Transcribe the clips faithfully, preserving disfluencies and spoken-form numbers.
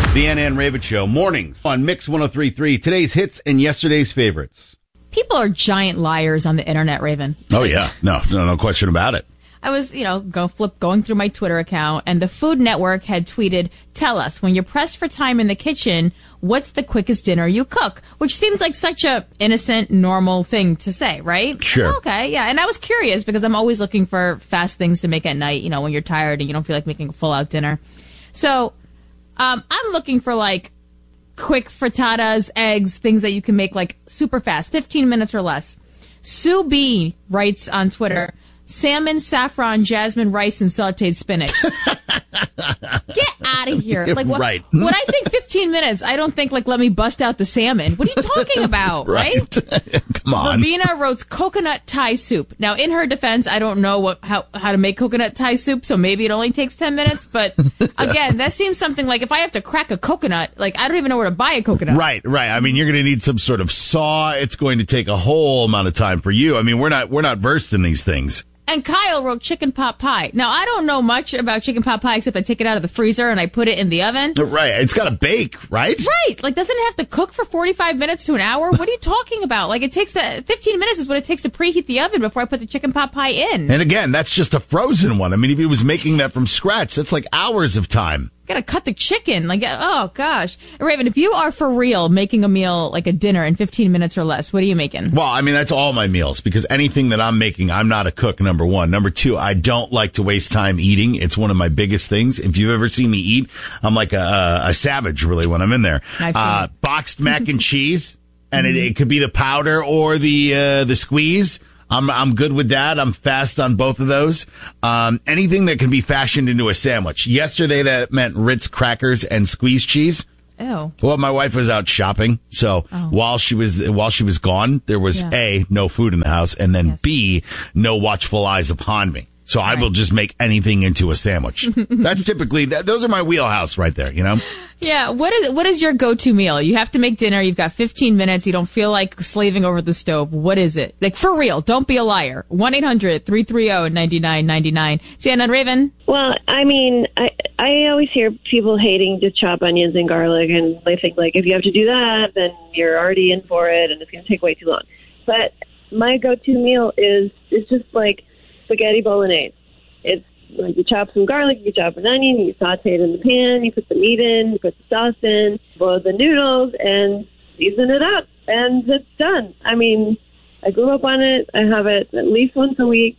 The Ann Ann Ravitch Show, mornings on Mix one oh three point three. Today's hits and yesterday's favorites. People are giant liars on the internet, Raven. Oh, yeah. No, no, no question about it. I was, you know, go flip going through my Twitter account, and the Food Network had tweeted, "Tell us, when you're pressed for time in the kitchen, what's the quickest dinner you cook?" Which seems like such a innocent, normal thing to say, right? Sure. Okay, yeah. And I was curious because I'm always looking for fast things to make at night, you know, when you're tired and you don't feel like making a full-out dinner. So um, I'm looking for, like, quick frittatas, eggs, things that you can make, like, super fast, fifteen minutes or less. Sue B writes on Twitter, "Salmon, saffron, jasmine, rice, and sauteed spinach." Get out of here. Like, what, right. When I think fifteen minutes, I don't think, like, let me bust out the salmon. What are you talking about, right? right? Come on. Ravina wrote coconut Thai soup. Now, in her defense, I don't know what how, how to make coconut Thai soup, so maybe it only takes ten minutes. But, again, that seems something like if I have to crack a coconut, like, I don't even know where to buy a coconut. Right, right. I mean, you're going to need some sort of saw. It's going to take a whole amount of time for you. I mean, we're not we're not versed in these things. And Kyle wrote chicken pot pie. Now, I don't know much about chicken pot pie except I take it out of the freezer and I put it in the oven. Right. It's got to bake, right? Right. Like, doesn't it have to cook for forty-five minutes to an hour? What are you talking about? Like, it takes the fifteen minutes is what it takes to preheat the oven before I put the chicken pot pie in. And again, that's just a frozen one. I mean, if he was making that from scratch, that's like hours of time. Gotta cut the chicken. Like, oh, gosh. Raven, if you are for real making a meal, like a dinner in fifteen minutes or less, what are you making? Well, I mean, that's all my meals because anything that I'm making, I'm not a cook, number one. Number two, I don't like to waste time eating. It's one of my biggest things. If you've ever seen me eat, I'm like a, a savage, really, when I'm in there. I've seen uh, it. Boxed mac and cheese, and it, it could be the powder or the uh, the squeeze. I'm I'm good with that. I'm fast on both of those. Um, anything that can be fashioned into a sandwich. Yesterday, that meant Ritz crackers and squeeze cheese. Ew. Well, my wife was out shopping, so Oh. while she was while she was gone, there was Yeah. A, no food in the house, and then Yes. B, no watchful eyes upon me. So I Right. will just make anything into a sandwich. That's typically that, those are my wheelhouse right there. You know. Yeah, what is what is your go-to meal? You have to make dinner. You've got fifteen minutes. You don't feel like slaving over the stove. What is it? Like, for real, don't be a liar. one eight hundred three three zero nine nine nine nine. Sienna and Raven? Well, I mean, I I always hear people hating to chop onions and garlic, and they think, like, if you have to do that, then you're already in for it, and it's going to take way too long. But my go-to meal is is just, like, spaghetti bolognese. It's like you chop some garlic, you chop an onion, you saute it in the pan, you put the meat in, you put the sauce in, boil the noodles, and season it up, and it's done. I mean, I grew up on it. I have it at least once a week.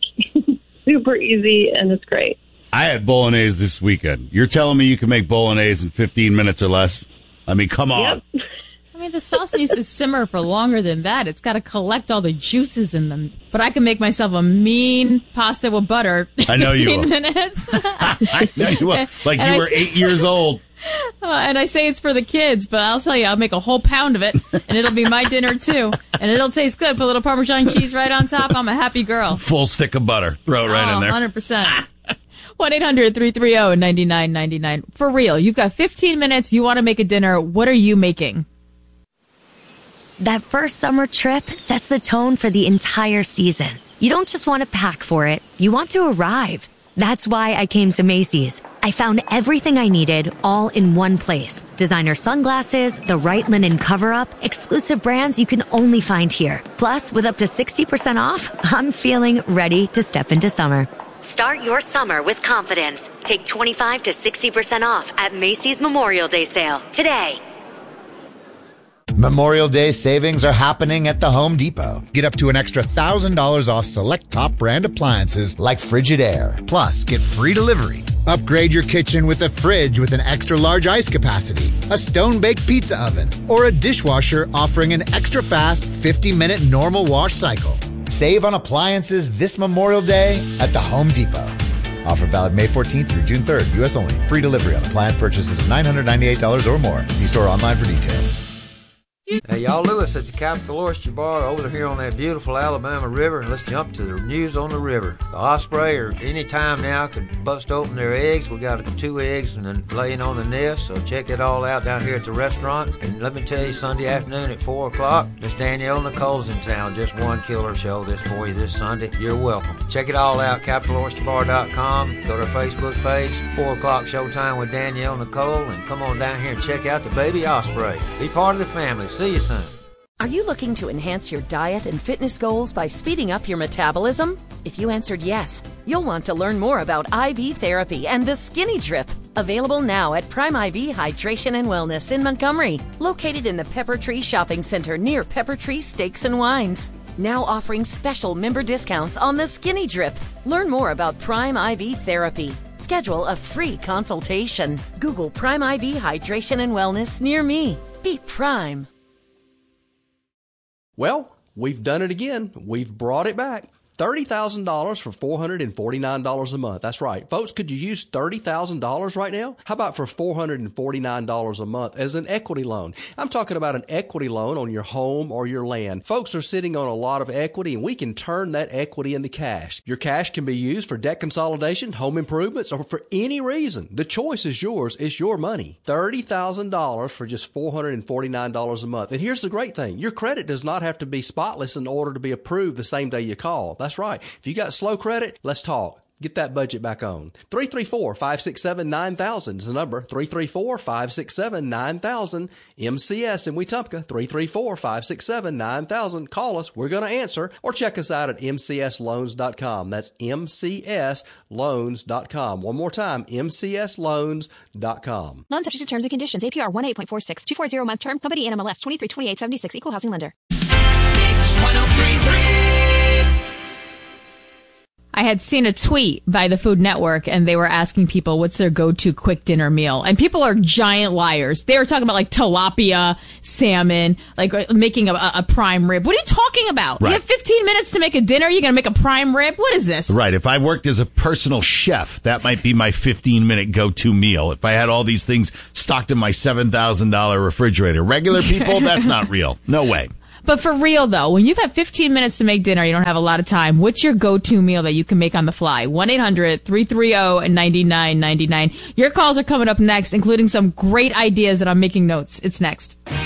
Super easy, and it's great. I had bolognese this weekend. You're telling me you can make bolognese in fifteen minutes or less? I mean, come on. Yep. I mean, the sauce needs to simmer for longer than that. It's got to collect all the juices in them. But I can make myself a mean pasta with butter in I know you fifteen will. minutes. I know you will. Like And you I were say- eight years old. Uh, and I say it's for the kids, but I'll tell you, I'll make a whole pound of it, and it'll be my dinner, too. And it'll taste good. Put a little Parmesan cheese right on top. I'm a happy girl. Full stick of butter. Throw it right oh, in there. one hundred percent. one eight hundred three three zero nine nine nine nine. For real, you've got fifteen minutes. You want to make a dinner. What are you making? That first summer trip sets the tone for the entire season. You don't just want to pack for it. You want to arrive. That's why I came to Macy's. I found everything I needed all in one place. Designer sunglasses, the right linen cover-up, exclusive brands you can only find here. Plus, with up to sixty percent off, I'm feeling ready to step into summer. Start your summer with confidence. Take twenty-five to sixty percent off at Macy's Memorial Day sale today. Memorial Day savings are happening at the Home Depot. Get up to an extra one thousand dollars off select top brand appliances like Frigidaire. Plus, get free delivery. Upgrade your kitchen with a fridge with an extra large ice capacity, a stone-baked pizza oven, or a dishwasher offering an extra fast fifty minute normal wash cycle. Save on appliances this Memorial Day at the Home Depot. Offer valid May fourteenth through June third. U S only. Free delivery on appliance purchases of nine hundred ninety-eight dollars or more. See store or online for details. Hey, y'all, Lewis at the Capital Oyster Bar over here on that beautiful Alabama River. Let's jump to the news on the river. The osprey, or any time now, could bust open their eggs. We got two eggs and then laying on the nest, so check it all out down here at the restaurant. And let me tell you, Sunday afternoon at four o'clock, Miss Danielle Nicole's in town. Just one killer show this for you this Sunday. You're welcome. Check it all out, capital oyster bar dot com. Go to our Facebook page, four o'clock showtime with Danielle Nicole, and come on down here and check out the baby osprey. Be part of the family. See you soon. Are you looking to enhance your diet and fitness goals by speeding up your metabolism? If you answered yes, you'll want to learn more about I V therapy and the Skinny Drip. Available now at Prime I V Hydration and Wellness in Montgomery, located in the Pepper Tree Shopping Center near Pepper Tree Steaks and Wines. Now offering special member discounts on the Skinny Drip. Learn more about Prime I V therapy. Schedule a free consultation. Google Prime I V Hydration and Wellness near me. Be Prime. Well, we've done it again. We've brought it back. thirty thousand dollars for four hundred forty-nine dollars a month. That's right. Folks, could you use thirty thousand dollars right now? How about for four hundred forty-nine dollars a month as an equity loan? I'm talking about an equity loan on your home or your land. Folks are sitting on a lot of equity, and we can turn that equity into cash. Your cash can be used for debt consolidation, home improvements, or for any reason. The choice is yours. It's your money. thirty thousand dollars for just four hundred forty-nine dollars a month. And here's the great thing. Your credit does not have to be spotless in order to be approved the same day you call. That's right. If you got slow credit, let's talk. Get that budget back on. three three four, five six seven, nine thousand is the number. three three four, five six seven, nine thousand. M C S in Wetumpka. three three four, five six seven, nine thousand. Call us. We're going to answer. Or check us out at M C S loans dot com. That's M C S loans dot com. One more time, M C S loans dot com. Loan subject to terms and conditions. A P R one eight point four six. two forty month term. Company N M L S twenty-three twenty-eight seventy-six. Equal housing lender. I had seen a tweet by the Food Network, and they were asking people what's their go-to quick dinner meal. And people are giant liars. They were talking about like tilapia, salmon, like making a, a prime rib. What are you talking about? Right. You have fifteen minutes to make a dinner. You're going to make a prime rib? What is this? Right. If I worked as a personal chef, that might be my fifteen-minute go-to meal. If I had all these things stocked in my seven thousand dollars refrigerator. Regular people, that's not real. No way. But for real, though, when you've had fifteen minutes to make dinner, you don't have a lot of time, what's your go-to meal that you can make on the fly? one eight hundred, three three zero, nine nine nine nine. Your calls are coming up next, including some great ideas that I'm making notes. It's next.